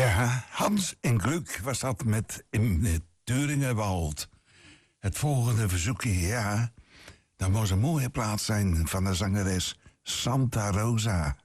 Ja, Hans en Glück was dat met in het Thuringenwald. Het volgende verzoekje, ja, dat moest een mooie plaats zijn van de zangeres Santa Rosa.